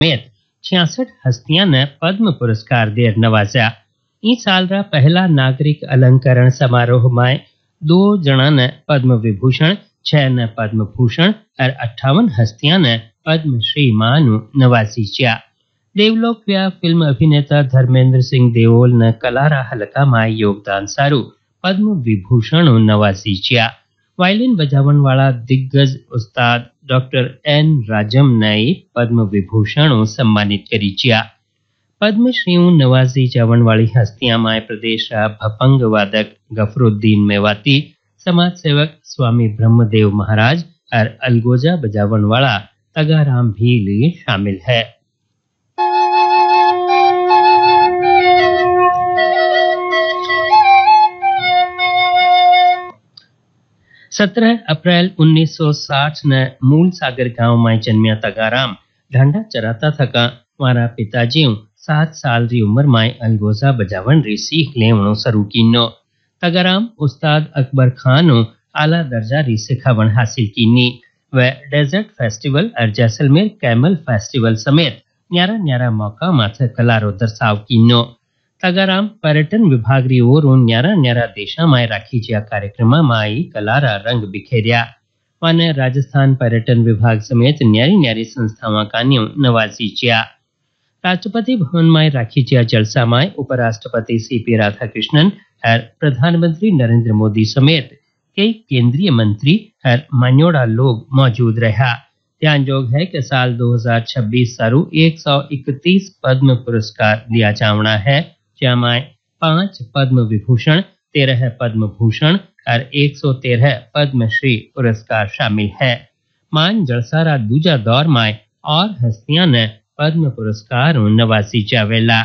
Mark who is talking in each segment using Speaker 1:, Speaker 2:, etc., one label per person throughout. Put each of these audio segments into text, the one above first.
Speaker 1: समेत 66 हस्तियां ने पद्म पुरस्कार देर नवाजा। ई साल रा पहला नागरिक अलंकरण समारोह में 2 जना ने पद्म विभूषण, 6 ने पद्म भूषण और 58 हस्तियां ने पद्मश्री मानु नवाजी च्या। देवलोक फिल्म अभिनेता धर्मेंद्र सिंह देओल ने कलारा हलका में योगदान सारू पद्म विभूषण नवाजी च्या। वायलिन बजावन वाला दिग्गज उस्ताद डॉक्टर एन राजम ने पद्म विभूषण सम्मानित करी च्या। पद्मश्री नवाजी जावन वाली हस्तियां में प्रदेश भपंग वादक गफरुद्दीन मेवाती, समाज सेवक स्वामी ब्रह्मदेव महाराज और अलगोजा बजावन वाला तगाराम भील शामिल है। 17 अप्रैल 1960 न मूल सागर गांव में जन्मिया तगाराम ढांडा चराता थका मारा पिताजी 7 साल री उम्र में अलगोजा बजावन री सीख लेवणो शुरू कीनो। तगाराम उस्ताद अकबर खान आला दर्जा री सिखावन हासिल कीनी। वह डेजर्ट फेस्टिवल और जैसलमेर कैमल फेस्टिवल समेत न्यारा न्यारा मौका माथे कलारो दर्शाव कीनो। तगाराम पर्यटन विभाग री ओर न्यारा न्यारा देशा में राखी ज्या कार्यक्रम में कलारा रंग बिखेरिया। माने राजस्थान पर्यटन विभाग समेत न्यारी न्यारी संस्थावां कान्यो नवाजी ज्या। राष्ट्रपति भवन में राखी ज्या जलसा में उपराष्ट्रपति सीपी राधाकृष्णन और प्रधानमंत्री नरेंद्र मोदी समेत कई केंद्रीय मंत्री और मान्योड़ा लोग मौजूद रहा। ध्यानजोग है कि साल 2026 सारू 131 पद्म पुरस्कार दिया जावना है, जिसमें 5 पद्म विभूषण, 13 पद्म भूषण और 113 पद्मश्री पुरस्कार शामिल है। मान जलसारा दूजा दौर में और हस्तियां ने पद्म पुरस्कार नवाजी जावेला।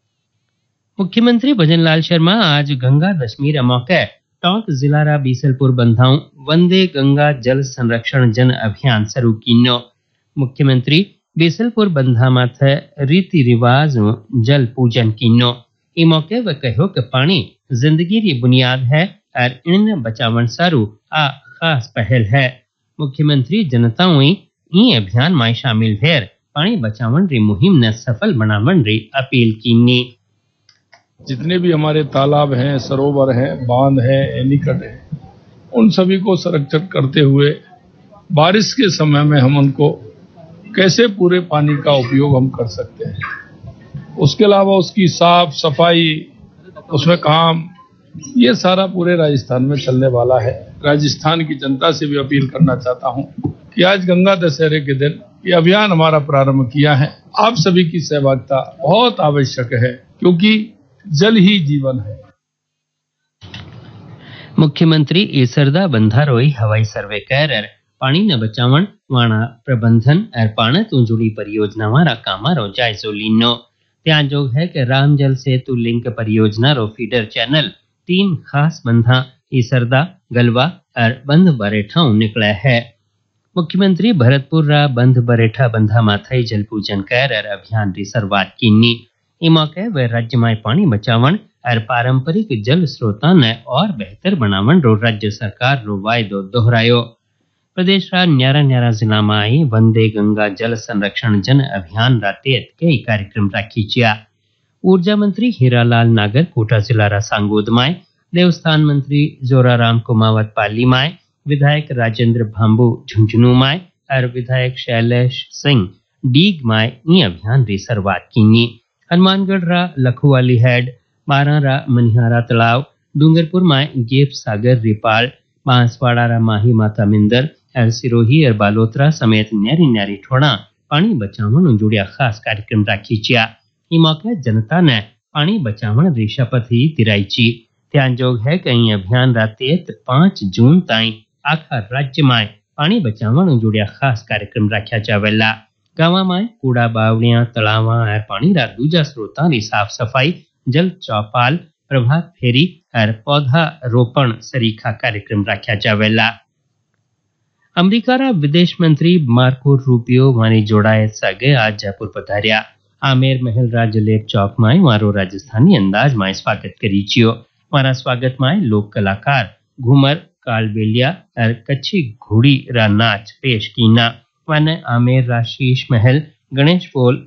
Speaker 1: मुख्यमंत्री भजनलाल शर्मा आज गंगा दशमी रे मौके टोंक जिला रा बीसलपुर बंधाऊ वंदे गंगा जल संरक्षण जन अभियान शुरू कीनो। मुख्यमंत्री बीसलपुर बंधा माथे रीति रिवाज जल पूजन कीनो। ई मौके वह कहो कि पानी जिंदगी री बुनियाद है और इन बचावन सारू आ खास पहल है। मुख्यमंत्री जनताओं ई अभियान में शामिल भेर पानी बचावन री मुहिम ने सफल बनावन री अपील कीनी।
Speaker 2: जितने भी हमारे तालाब हैं, सरोवर हैं, बांध हैं, एनीकट हैं, उन सभी को संरक्षित करते हुए बारिश के समय में हम उनको कैसे पूरे पानी का उपयोग हम कर सकते हैं, उसके अलावा उसकी साफ सफाई, उसमें काम, ये सारा पूरे राजस्थान में चलने वाला है। राजस्थान की जनता से भी अपील करना चाहता हूं कि आज गंगा दशहरे के दिन ये अभियान हमारा प्रारंभ किया है। आप सभी की सहभागिता बहुत आवश्यक है, क्योंकि जल ही जीवन है।
Speaker 1: मुख्यमंत्री ईसरदा बंधारोई हवाई सर्वे कर पानी न बचावन वाणा प्रबंधन और पाण तू जुड़ी परियोजना वाला कामारो जायजो लीनो। ध्यानजोग है कि राम जल सेतु लिंक परियोजना रो फीडर चैनल 3 खास बंधा ईसरदा, गलवा और बंध बरेठा निकला है। मुख्यमंत्री भरतपुर रा बंध बरेठा बंधा माथाई जल पूजन कर अभियान की शुरुआत कीनी। ई मौके वह राज्य में पानी बचावन और पारंपरिक जल स्रोता ने और बेहतर बनावन रो राज्य सरकार रो वायदो दोहरायो। प्रदेश रा न्यारा न्यारा जिला में आई वंदे गंगा जल संरक्षण जन अभियान रा तहत कई कार्यक्रम राखी च्या। ऊर्जा मंत्री हीरालाल नागर कोटा जिला रा सांगोद में, देवस्थान मंत्री जोराराम कुमावत पाली में, विधायक राजेंद्र भांबू झुंझुनू में और विधायक शैलेश सिंह डीग में ई अभियान की शुरुआत कीनी। हनुमानगढ़ रा लखुवाली हेड, बारा रा मनिहारा तालाब, डूंगरपुर में गेप सागर रिपाल, बांसवाड़ा रा माही माता मिंदर और सिरोही और बालोतरा समेत न्यारी न्यारी ठोड़ा पानी बचावन जुड़िया खास कार्यक्रम राखी च्या। ई मौके जनता ने पानी बचावन री शपथ ही दिराई ची। ध्यानजोग है कि अभियान रा तहत 5 जून ताई आखा राज्य में पानी बचावन जुड़िया खास कार्यक्रम रखा जावेला। गाँव में कूड़ा बावड़िया, तलावा और पानी रा दूजा स्रोता री साफ सफाई, जल चौपाल, प्रभात फेरी और पौधा रोपण सरीखा कार्यक्रम रखा जावेला। अमेरिका रा विदेश मंत्री मार्को रूबियो वानी जोड़ाए सगे आज जयपुर पधारिया। आमेर महल रा जलेब चौक में मारो राजस्थानी अंदाज में स्वागत करी चियो। मारा स्वागत में लोक कलाकार घूमर, कालबेलिया और कच्ची घोड़ी रा नाच पेश कीना। वन आमेर रा शीश महल, गणेश पोल